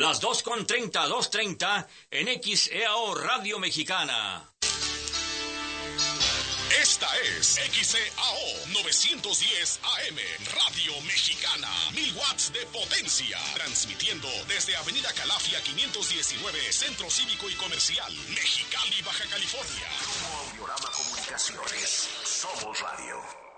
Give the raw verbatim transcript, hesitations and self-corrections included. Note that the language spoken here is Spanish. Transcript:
Las dos con treinta, dos treinta en X E A O Radio Mexicana. Esta es X E A O novecientos diez A M, Radio Mexicana, mil watts de potencia, transmitiendo desde Avenida Calafia quinientos diecinueve, Centro Cívico y Comercial, Mexicali, Baja California. Grupo Audiorama Comunicaciones, somos radio.